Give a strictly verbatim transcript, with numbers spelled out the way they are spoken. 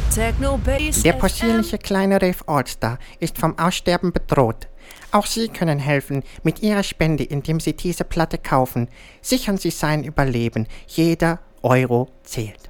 Der possierliche kleine Rave Allstar ist vom Aussterben bedroht. Auch Sie können helfen mit Ihrer Spende, indem Sie diese Platte kaufen. Sichern Sie sein Überleben. Jeder Euro zählt.